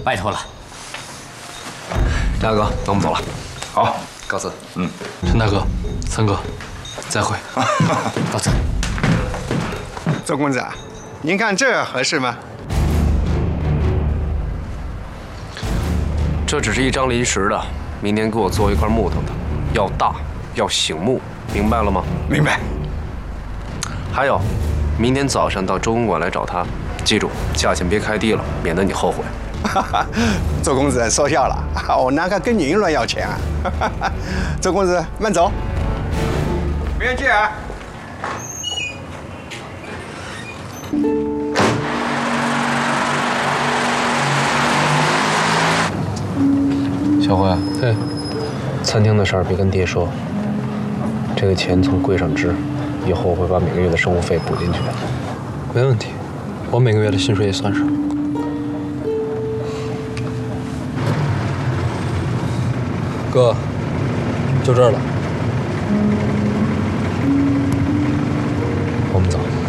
拜托了。 大哥，那我们走了。 好， 告辞。 陈大哥，三哥，再会。 告辞。 周公子啊，您看这合适吗？ 这只是一张临时的，明年给我做一块木头的，要大，要醒目，明白了吗？ 明白。 还有，明天早上到周公馆来找他，记住价钱别开低了，免得你后悔。 周公子说笑了，我哪敢跟您乱要钱啊？周公子慢走，不用见啊。 小辉， 对， 餐厅的事儿别跟爹说，这个钱从柜上支，以后我会把每个月的生活费补进去的。 没问题，我每个月的薪水也算上。哥，就这儿了， 我们走。